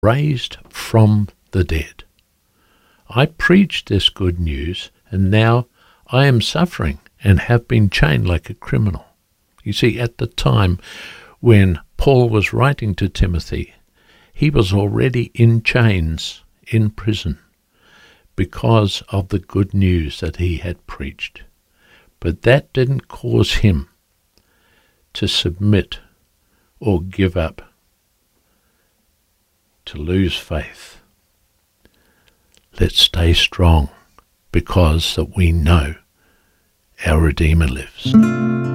raised from the dead. I preached this good news, and now I am suffering and have been chained like a criminal. You see, at the time when Paul was writing to Timothy, he was already in chains, in prison, because of the good news that he had preached. But that didn't cause him to submit or give up, to lose faith. Let's stay strong, because that we know our Redeemer lives.